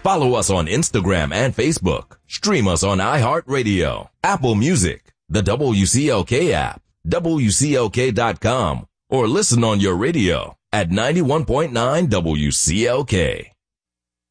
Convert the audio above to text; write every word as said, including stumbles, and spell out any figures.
Follow us on Instagram and Facebook. Stream us on iHeartRadio, Apple Music, the W C L K app, W C L K dot com, or listen on your radio at ninety-one point nine W C L K.